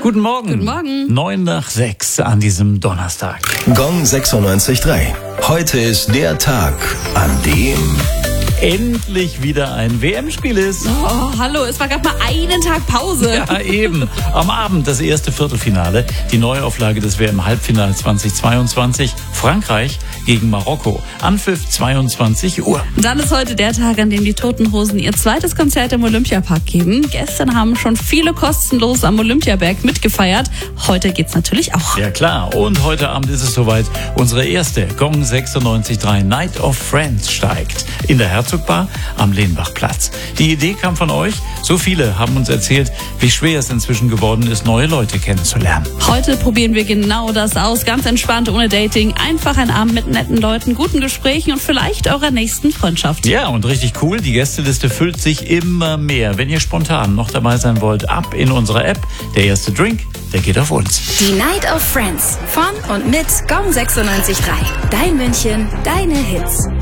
Guten Morgen. Guten Morgen. 5:09 an diesem Donnerstag. Gong 96.3. Heute ist der Tag, an dem Endlich wieder ein WM-Spiel ist. Oh, hallo, es war gerade mal einen Tag Pause. Ja, eben. Am Abend das erste Viertelfinale, die Neuauflage des WM-Halbfinals 2022. Frankreich gegen Marokko. Anpfiff 22 Uhr. Dann ist heute der Tag, an dem die Toten Hosen ihr zweites Konzert im Olympiapark geben. Gestern haben schon viele kostenlos am Olympiaberg mitgefeiert. Heute geht's natürlich auch. Ja klar, und heute Abend ist es soweit. Unsere erste Gong 96.3 Night of Friends steigt in der Herzogbar am Lehnbachplatz. Die Idee kam von euch. So viele haben uns erzählt, wie schwer es inzwischen geworden ist, neue Leute kennenzulernen. Heute probieren wir genau das aus. Ganz entspannt, ohne Dating. Einfach ein Abend mit netten Leuten, guten Gesprächen und vielleicht eurer nächsten Freundschaft. Ja, und richtig cool, die Gästeliste füllt sich immer mehr. Wenn ihr spontan noch dabei sein wollt, ab in unsere App. Der erste Drink, der geht auf uns. Die Night of Friends von und mit Gong 96.3. Dein München, deine Hits.